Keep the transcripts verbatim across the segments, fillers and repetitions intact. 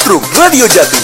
Setrum Radio Jatim.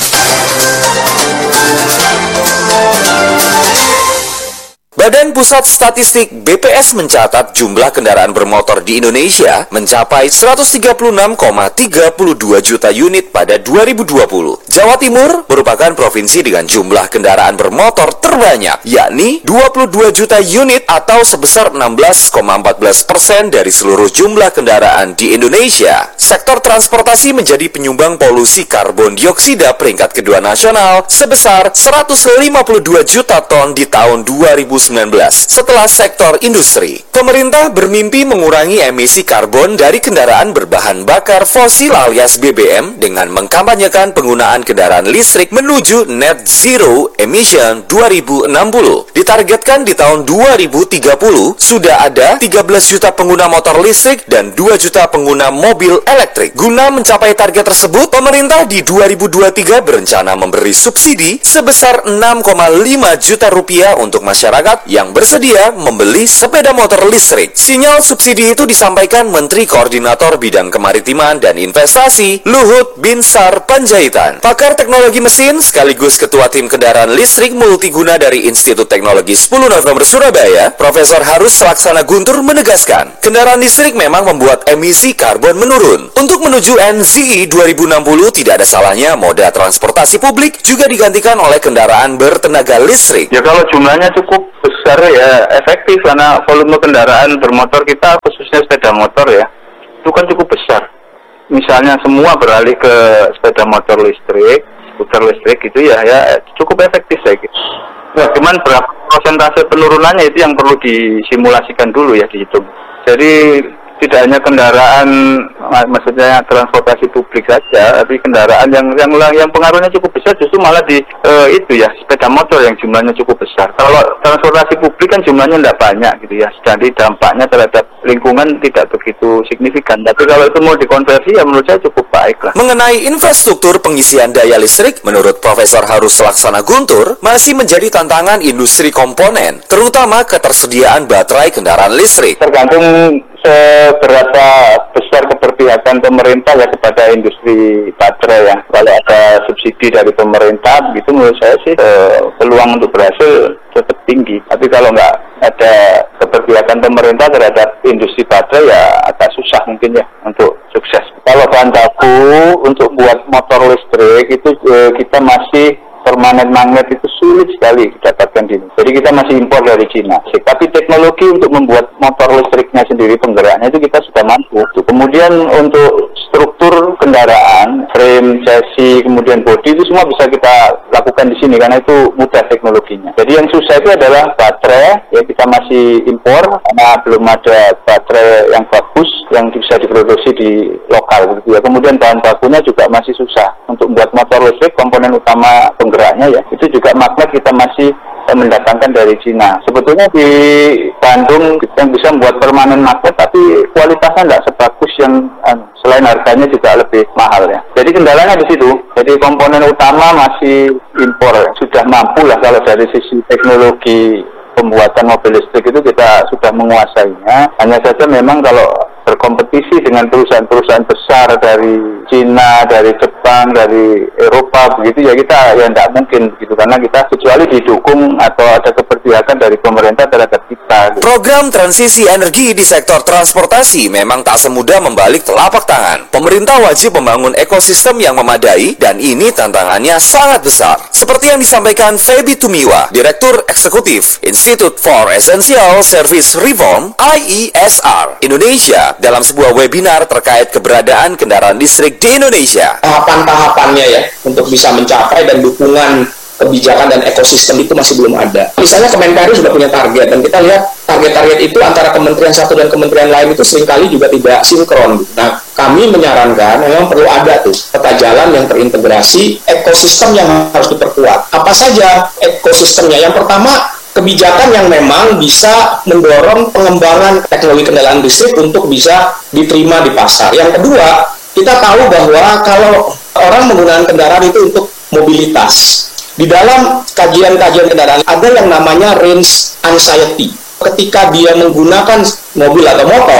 Badan Pusat Statistik B P S mencatat jumlah kendaraan bermotor di Indonesia mencapai seratus tiga puluh enam koma tiga dua juta unit pada dua ribu dua puluh. Jawa Timur merupakan provinsi dengan jumlah kendaraan bermotor terbanyak, yakni dua puluh dua juta unit atau sebesar enam belas koma empat belas persen dari seluruh jumlah kendaraan di Indonesia. Sektor transportasi menjadi penyumbang polusi karbon dioksida peringkat kedua nasional sebesar seratus lima puluh dua juta ton di tahun dua ribu sembilan belas setelah sektor industri. Pemerintah bermimpi mengurangi emisi karbon dari kendaraan berbahan bakar fosil alias B B M dengan mengkampanyekan penggunaan kendaraan listrik menuju net zero emission dua ribu enam puluh. Ditargetkan di tahun dua ribu tiga puluh sudah ada tiga belas juta pengguna motor listrik dan dua juta pengguna mobil elektrik. Guna mencapai target tersebut, pemerintah di dua ribu dua puluh tiga berencana memberi subsidi sebesar enam koma lima juta rupiah untuk masyarakat yang bersedia membeli sepeda motor listrik. Sinyal subsidi itu disampaikan Menteri Koordinator Bidang Kemaritiman dan Investasi Luhut Binsar Panjaitan. Pakar teknologi mesin sekaligus Ketua Tim Kendaraan Listrik Multiguna dari Institut Teknologi sepuluh November Surabaya, Profesor Harus Laksana Guntur menegaskan, kendaraan listrik memang membuat emisi karbon menurun. Untuk menuju N Z I dua ribu enam puluh tidak ada salahnya moda transportasi publik juga digantikan oleh kendaraan bertenaga listrik. Ya kalau jumlahnya cukup besar ya efektif karena volume kendaraan bermotor kita khususnya sepeda motor ya itu kan cukup besar. Misalnya semua beralih ke sepeda motor listrik, skuter listrik gitu ya ya cukup efektif saya kira. Nah, cuman berapa persentase penurunannya itu yang perlu disimulasikan dulu ya dihitung. Jadi tidak hanya kendaraan, maksudnya transportasi publik saja, tapi kendaraan yang yang yang pengaruhnya cukup besar justru malah di uh, itu ya sepeda motor yang jumlahnya cukup besar. Kalau transportasi publik kan jumlahnya tidak banyak gitu ya, jadi dampaknya terhadap lingkungan tidak begitu signifikan. Tapi kalau itu mau dikonversi ya menurut saya cukup baik lah. Mengenai infrastruktur pengisian daya listrik, menurut Profesor Harus Laksana Guntur masih menjadi tantangan industri komponen, terutama ketersediaan baterai kendaraan listrik. Tergantung seberapa besar keberpihakan pemerintah ya kepada industri baterai ya. Kalau ada subsidi dari pemerintah, begitu menurut saya sih eh, peluang untuk berhasil tetap tinggi. Tapi kalau nggak ada keberpihakan pemerintah terhadap industri baterai ya agak susah mungkin ya untuk sukses. Kalau bahan baku untuk buat motor listrik itu eh, kita masih permanen magnet itu sulit sekali didapatkan di Indonesia. Jadi kita masih impor dari Cina. Tapi teknologi untuk membuat motor listriknya sendiri penggeraknya itu kita sudah mampu. Kemudian untuk struktur kendaraan, frame, chassis, kemudian bodi itu semua bisa kita lakukan di sini karena itu mudah teknologinya. Jadi yang susah itu adalah baterai, ya kita masih impor karena belum ada baterai yang bagus yang bisa diproduksi di lokal gitu ya. Kemudian bahan bakunya juga masih susah untuk membuat motor listrik, komponen utama penggeraknya ya itu juga magnet kita masih mendatangkan dari Cina. Sebetulnya di Bandung yang bisa membuat permanen magnet tapi kualitasnya tidak sebagus yang selain harganya juga lebih mahal ya. Jadi kendalanya di situ. Jadi komponen utama masih impor. Sudah mampu lah kalau dari sisi teknologi pembuatan mobil listrik itu kita sudah menguasainya. Hanya saja memang kalau berkompetisi dengan perusahaan-perusahaan besar dari Cina, dari Jepang, dari Eropa begitu ya kita ya tidak mungkin begitu karena kita kecuali didukung atau ada keberpihakan dari pemerintah terhadap kita. Program transisi energi di sektor transportasi memang tak semudah membalik telapak tangan. Pemerintah wajib membangun ekosistem yang memadai dan ini tantangannya sangat besar. Seperti yang disampaikan Feby Tumiwa, Direktur Eksekutif Institute for Essential Service Reform I E S R Indonesia dalam sebuah webinar terkait keberadaan kendaraan listrik di Indonesia. Tahapan-tahapannya ya untuk bisa mencapai dan dukungan kebijakan dan ekosistem itu masih belum ada. Misalnya Kemenperin sudah punya target dan kita lihat target-target itu antara kementerian satu dan kementerian lain itu seringkali juga tidak sinkron. Nah, kami menyarankan memang perlu ada tuh peta jalan yang terintegrasi, ekosistem yang harus diperkuat. Apa saja ekosistemnya? Yang pertama, kebijakan yang memang bisa mendorong pengembangan teknologi kendaraan listrik untuk bisa diterima di pasar. Yang kedua, kita tahu bahwa kalau orang menggunakan kendaraan itu untuk mobilitas. Di dalam kajian-kajian kendaraan ada yang namanya range anxiety. Ketika dia menggunakan mobil atau motor,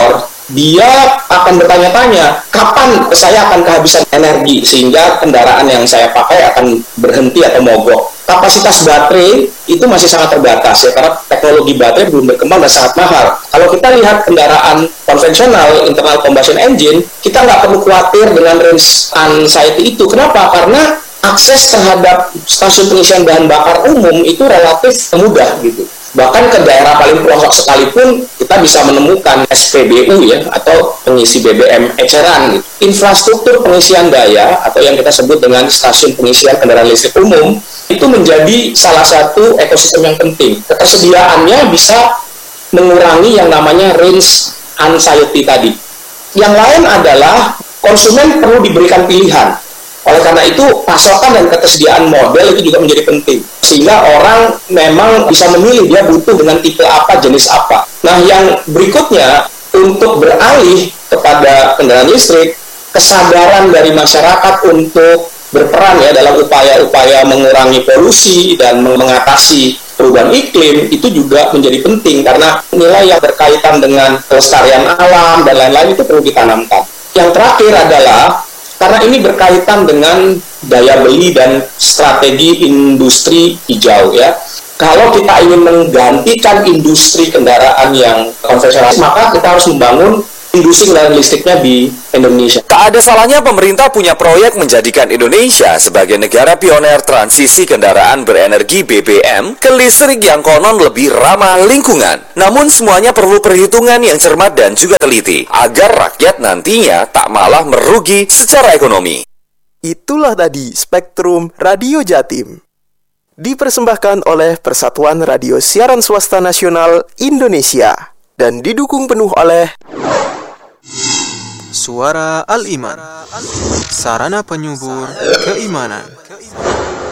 dia akan bertanya-tanya, kapan saya akan kehabisan energi sehingga kendaraan yang saya pakai akan berhenti atau mogok. Kapasitas baterai itu masih sangat terbatas ya, karena teknologi baterai belum berkembang dan sangat mahal. Kalau kita lihat kendaraan konvensional internal combustion engine, kita nggak perlu khawatir dengan range anxiety itu. Kenapa? Karena akses terhadap stasiun pengisian bahan bakar umum itu relatif mudah gitu. Bahkan ke daerah paling pelosok sekalipun kita bisa menemukan S P B U ya, atau pengisi B B M eceran gitu. Infrastruktur pengisian daya atau yang kita sebut dengan stasiun pengisian kendaraan listrik umum itu menjadi salah satu ekosistem yang penting. Ketersediaannya bisa mengurangi yang namanya range anxiety tadi. Yang lain adalah konsumen perlu diberikan pilihan. Oleh karena itu, pasokan dan ketersediaan model itu juga menjadi penting. Sehingga orang memang bisa memilih dia butuh dengan tipe apa, jenis apa. Nah, yang berikutnya, untuk beralih kepada kendaraan listrik, kesadaran dari masyarakat untuk berperan ya dalam upaya-upaya mengurangi polusi dan mengatasi perubahan iklim itu juga menjadi penting. Karena nilai yang berkaitan dengan kelestarian alam dan lain-lain itu perlu ditanamkan. Yang terakhir adalah karena ini berkaitan dengan daya beli dan strategi industri hijau ya. Kalau kita ingin menggantikan industri kendaraan yang konvensional, maka kita harus membangun industri kendaraan listriknya di Indonesia. Tak ada salahnya pemerintah punya proyek menjadikan Indonesia sebagai negara pioner transisi kendaraan berenergi B B M ke listrik yang konon lebih ramah lingkungan. Namun semuanya perlu perhitungan yang cermat dan juga teliti, agar rakyat nantinya tak malah merugi secara ekonomi. Itulah tadi Spektrum Radio Jatim. Dipersembahkan oleh Persatuan Radio Siaran Swasta Nasional Indonesia dan didukung penuh oleh Suara Al-Iman, sarana penyubur keimanan.